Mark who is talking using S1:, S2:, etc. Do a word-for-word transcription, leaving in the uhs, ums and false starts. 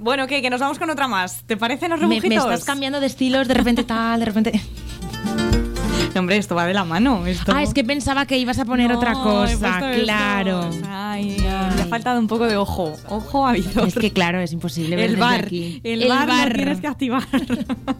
S1: Bueno, ¿qué? Que nos vamos con otra más. ¿Te parecen los
S2: Me,
S1: rebujitos?
S2: me estás cambiando de estilos, de repente tal, de repente...
S1: No, hombre, esto va de la mano. Esto...
S2: Ah, es que pensaba que ibas a poner
S1: No,
S2: otra
S1: he
S2: cosa,
S1: puesto
S2: claro.
S1: esto. Ay, ay, me ha faltado un poco de ojo. Ojo avisor.
S2: Es que claro, es imposible ver
S1: El
S2: desde
S1: bar,
S2: aquí.
S1: el,
S2: El
S1: bar,
S2: bar.
S1: lo tienes que activar.